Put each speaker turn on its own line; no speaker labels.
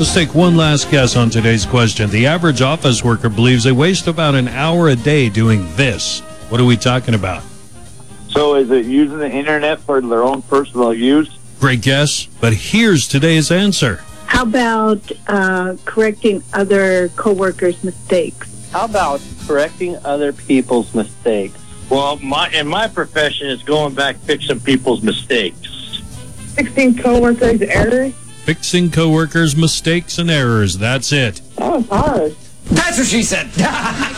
Let's take one last guess on today's question. The average office worker believes they waste about an hour a day doing this. What are we talking about?
So is it using the internet for their own personal use?
Great guess, but here's today's answer.
How about correcting other coworkers' mistakes?
How about correcting other people's mistakes?
Well, in my profession, it's going back fixing people's mistakes.
Fixing coworkers' errors?
Fixing coworkers' mistakes and errors. That's it.
That was hard.
That's what she said.